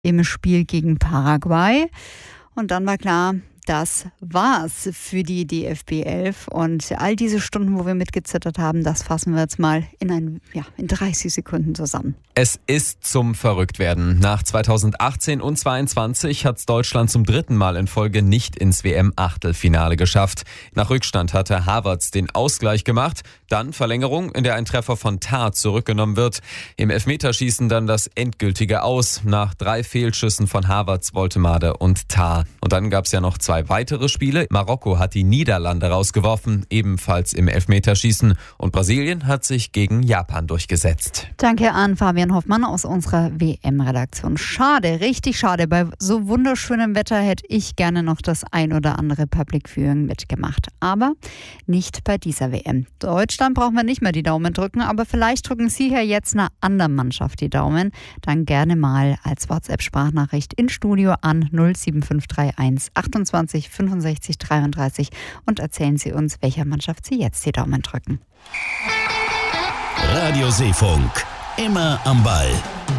im Spiel gegen Paraguay. Und dann war klar, das war's für die DFB 11. Und all diese Stunden, wo wir mitgezittert haben, das fassen wir jetzt mal in 30 Sekunden zusammen. Es ist zum Verrücktwerden. Nach 2018 und 2022 hat es Deutschland zum 3. Mal in Folge nicht ins WM-Achtelfinale geschafft. Nach Rückstand hatte Havertz den Ausgleich gemacht, dann Verlängerung, in der ein Treffer von Tah zurückgenommen wird. Im Elfmeterschießen dann das endgültige Aus, nach 3 Fehlschüssen von Havertz, Woltemade und Tah. Und dann gab es ja noch 2 weitere Spiele. Marokko hat die Niederlande rausgeworfen, ebenfalls im Elfmeterschießen. Und Brasilien hat sich gegen Japan durchgesetzt. Danke an Fabian Hoffmann aus unserer WM-Redaktion. Schade, richtig schade. Bei so wunderschönem Wetter hätte ich gerne noch das ein oder andere Public Viewing mitgemacht. Aber nicht bei dieser WM. Deutschland brauchen wir nicht mehr die Daumen drücken, aber vielleicht drücken Sie ja jetzt einer anderen Mannschaft die Daumen. Dann gerne mal als WhatsApp-Sprachnachricht ins Studio an 07531 28 65 33 und erzählen Sie uns, welcher Mannschaft Sie jetzt die Daumen drücken. Radio Seefunk. Immer am Ball.